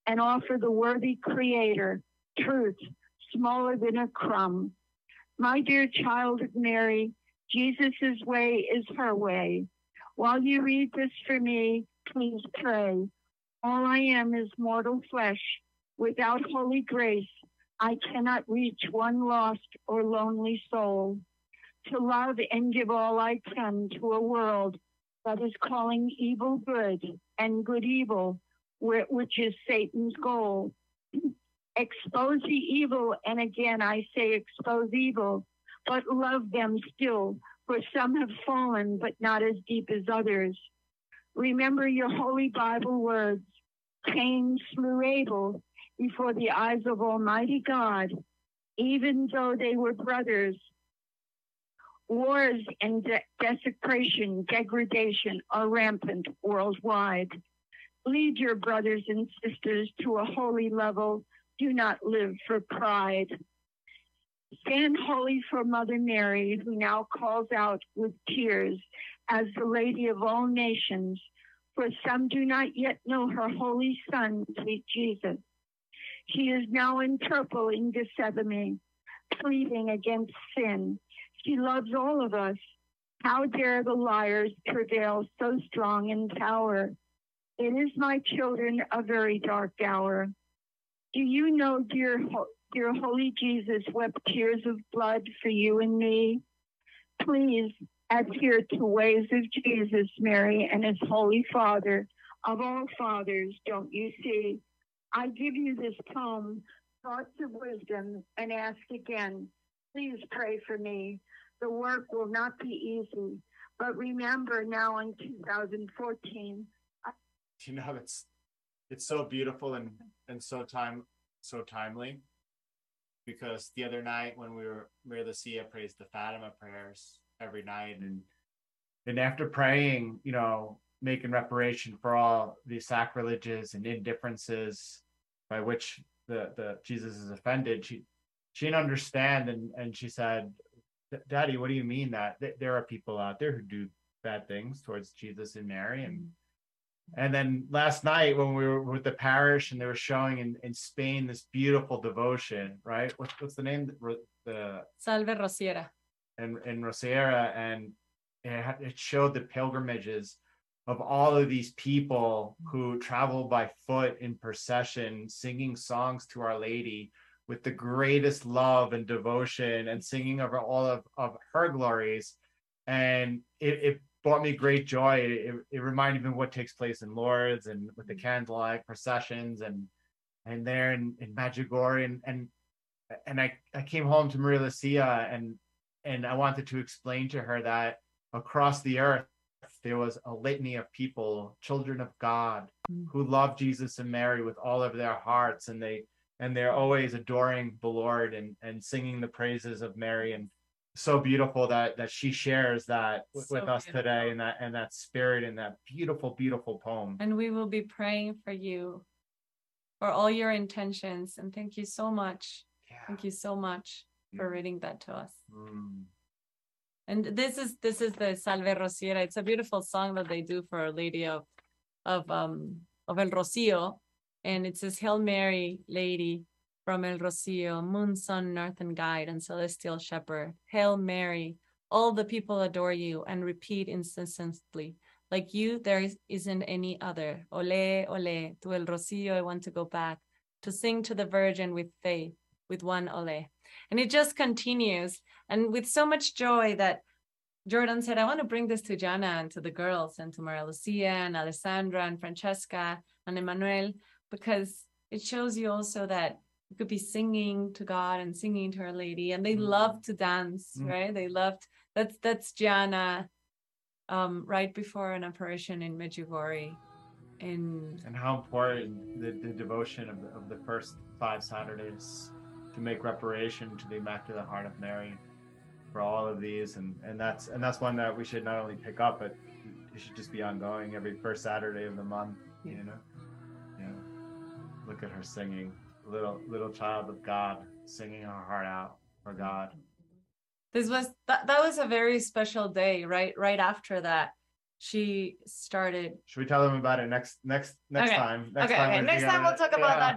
and offer the worthy Creator truth smaller than a crumb. My dear child of Mary, Jesus' way is her way. While you read this for me, please pray. All I am is mortal flesh. Without holy grace, I cannot reach one lost or lonely soul. To love and give all I can to a world that is calling evil good and good evil, which is Satan's goal. Expose the evil, and again I say expose evil, but love them still, for some have fallen, but not as deep as others. Remember your holy Bible words. Cain slew Abel before the eyes of Almighty God, even though they were brothers. Wars and desecration, degradation are rampant worldwide. Lead your brothers and sisters to a holy level. Do not live for pride. Stand holy for Mother Mary, who now calls out with tears as the Lady of all nations, for some do not yet know her holy Son, sweet Jesus. She is now in purple in Gethsemane, pleading against sin. She loves all of us. How dare the liars prevail so strong in power? It is, my children, a very dark hour. Do you know, dear holy Jesus wept tears of blood for you and me? Please adhere to ways of Jesus, Mary, and his holy Father, of all fathers, don't you see? I give you this poem, Thoughts of Wisdom, and ask again, please pray for me. The work will not be easy, but remember now in 2014. You know, it's so beautiful and so timely, because the other night when Maria Lucia prays the Fatima prayers every night, and after praying, you know, making reparation for all the sacrileges and indifferences by which the Jesus is offended, she didn't understand, and she said, Daddy, what do you mean that there are people out there who do bad things towards Jesus and Mary? And then last night when we were with the parish and they were showing in Spain this beautiful devotion, right? What's the name? The Salve Rociera. In Rociera, and it showed the pilgrimages of all of these people who travel by foot in procession, singing songs to Our Lady with the greatest love and devotion, and singing over all of her glories. And it brought me great joy. It reminded me of what takes place in Lourdes and with the candlelight processions and there in Medjugorje. And I came home to Maria Lucia and I wanted to explain to her that across the earth, there was a litany of people, children of God, who love Jesus and Mary with all of their hearts. And they're always adoring the Lord and singing the praises of Mary. And so beautiful that she shares that with us today, and that spirit and that beautiful poem. And we will be praying for you, for all your intentions. And thank you so much. Yeah. Thank you so much for reading that to us. Mm. And this is the Salve Rociera. It's a beautiful song that they do for Our Lady of El Rocío. And it says, Hail Mary, Lady from El Rocío, moon, sun, northern guide, and celestial shepherd. Hail Mary, all the people adore you and repeat incessantly, like you, there isn't any other. Ole, ole, to El Rocío, I want to go back, to sing to the Virgin with faith, with one ole. And it just continues, and with so much joy that Jordan said, I want to bring this to Jana and to the girls and to Maria Lucia and Alessandra and Francesca and Emmanuel, because it shows you also that you could be singing to God and singing to Our Lady, and they love to dance, right? They loved, that's Jana right before an apparition in Medjugorje. And how important the devotion of the first 5 Saturdays to make reparation to the Immaculate Heart of Mary for all of these, and that's one that we should not only pick up, but it should just be ongoing every first Saturday of the month. You know, look at her singing, little child of God, singing her heart out for God. This was that was a very special day. Right after that, she started. Should we tell them about it next Okay. time? Okay, we're next time gonna- we'll talk about yeah. that